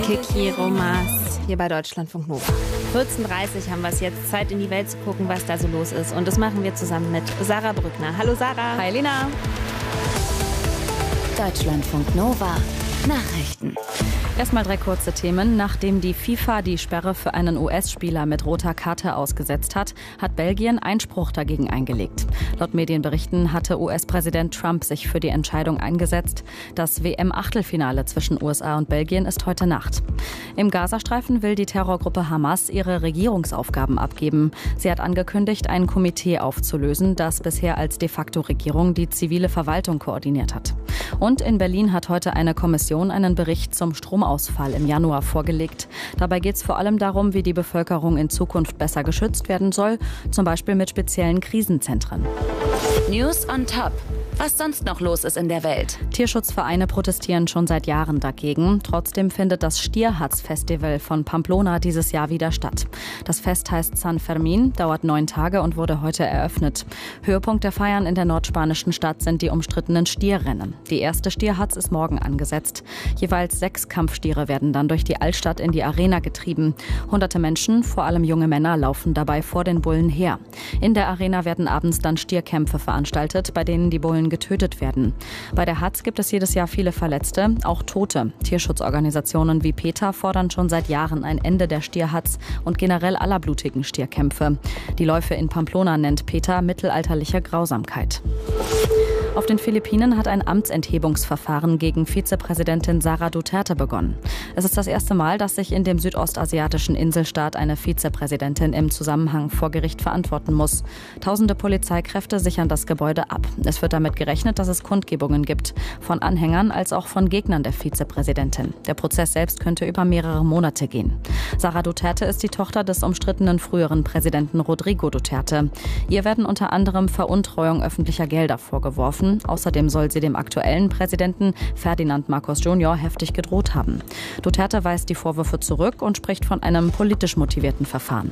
Kiki Romas hier bei Deutschlandfunk Nova. 14:30 haben wir es jetzt. Zeit, in die Welt zu gucken, was da so los ist. Und das machen wir zusammen mit Sarah Brückner. Hallo Sarah. Hi Lena. Deutschlandfunk Nova. Nachrichten. Erstmal 3 kurze Themen. Nachdem die FIFA die Sperre für einen US-Spieler mit roter Karte ausgesetzt hat, hat Belgien Einspruch dagegen eingelegt. Laut Medienberichten hatte US-Präsident Trump sich für die Entscheidung eingesetzt. Das WM-Achtelfinale zwischen USA und Belgien ist heute Nacht. Im Gazastreifen will die Terrorgruppe Hamas ihre Regierungsaufgaben abgeben. Sie hat angekündigt, ein Komitee aufzulösen, das bisher als de facto Regierung die zivile Verwaltung koordiniert hat. Und in Berlin hat heute eine Kommission einen Bericht zum Stromausfall im Januar vorgelegt. Dabei geht es vor allem darum, wie die Bevölkerung in Zukunft besser geschützt werden soll, zum Beispiel mit speziellen Krisenzentren. News on Top. Was sonst noch los ist in der Welt. Tierschutzvereine protestieren schon seit Jahren dagegen. Trotzdem findet das Stierhatz-Festival von Pamplona dieses Jahr wieder statt. Das Fest heißt San Fermin, dauert 9 Tage und wurde heute eröffnet. Höhepunkt der Feiern in der nordspanischen Stadt sind die umstrittenen Stierrennen. Die erste Stierhatz ist morgen angesetzt. Jeweils 6 Kampfstiere werden dann durch die Altstadt in die Arena getrieben. Hunderte Menschen, vor allem junge Männer, laufen dabei vor den Bullen her. In der Arena werden abends dann Stierkämpfe veranstaltet, bei denen die Bullen getötet werden. Bei der Hatz gibt es jedes Jahr viele Verletzte, auch Tote. Tierschutzorganisationen wie PETA fordern schon seit Jahren ein Ende der Stierhatz und generell aller blutigen Stierkämpfe. Die Läufe in Pamplona nennt PETA mittelalterliche Grausamkeit. Auf den Philippinen hat ein Amtsenthebungsverfahren gegen Vizepräsidentin Sara Duterte begonnen. Es ist das erste Mal, dass sich in dem südostasiatischen Inselstaat eine Vizepräsidentin im Zusammenhang vor Gericht verantworten muss. Tausende Polizeikräfte sichern das Gebäude ab. Es wird damit gerechnet, dass es Kundgebungen gibt, von Anhängern als auch von Gegnern der Vizepräsidentin. Der Prozess selbst könnte über mehrere Monate gehen. Sara Duterte ist die Tochter des umstrittenen früheren Präsidenten Rodrigo Duterte. Ihr werden unter anderem Veruntreuung öffentlicher Gelder vorgeworfen. Außerdem soll sie dem aktuellen Präsidenten Ferdinand Marcos Jr. heftig gedroht haben. Duterte weist die Vorwürfe zurück und spricht von einem politisch motivierten Verfahren.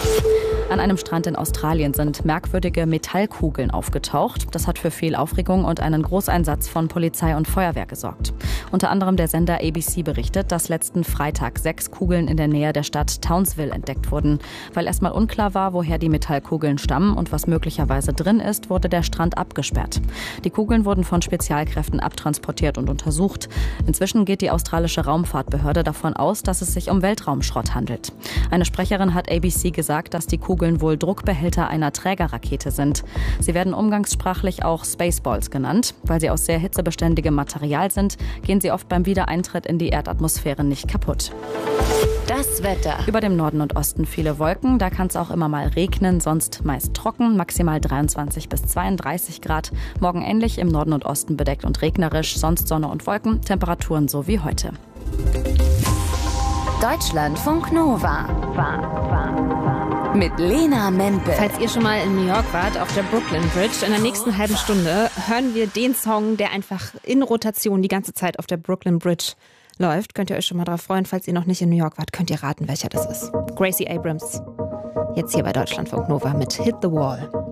An einem Strand in Australien sind merkwürdige Metallkugeln aufgetaucht. Das hat für viel Aufregung und einen Großeinsatz von Polizei und Feuerwehr gesorgt. Unter anderem der Sender ABC berichtet, dass letzten Freitag 6 Kugeln in der Nähe der Stadt Townsville entdeckt wurden. Weil erstmal unklar war, woher die Metallkugeln stammen und was möglicherweise drin ist, wurde der Strand abgesperrt. Die Kugeln wurden von Spezialkräften abtransportiert und untersucht. Inzwischen geht die australische Raumfahrtbehörde davon aus, dass es sich um Weltraumschrott handelt. Eine Sprecherin hat ABC gesagt, dass die Kugeln wohl Druckbehälter einer Trägerrakete sind. Sie werden umgangssprachlich auch Spaceballs genannt. Weil sie aus sehr hitzebeständigem Material sind, gehen sie oft beim Wiedereintritt in die Erdatmosphäre nicht kaputt. Das Wetter. Über dem Norden und Osten viele Wolken, da kann es auch immer mal regnen, sonst meist trocken, maximal 23 bis 32 Grad. Morgen ähnlich, im Norden und Osten bedeckt und regnerisch, sonst Sonne und Wolken, Temperaturen so wie heute. Deutschlandfunk Nova. Mit Lena Mempel. Falls ihr schon mal in New York wart, auf der Brooklyn Bridge, in der nächsten halben Stunde hören wir den Song, der einfach in Rotation die ganze Zeit auf der Brooklyn Bridge läuft. Könnt ihr euch schon mal drauf freuen. Falls ihr noch nicht in New York wart, könnt ihr raten, welcher das ist. Gracie Abrams. Jetzt hier bei Deutschlandfunk Nova mit Hit the Wall.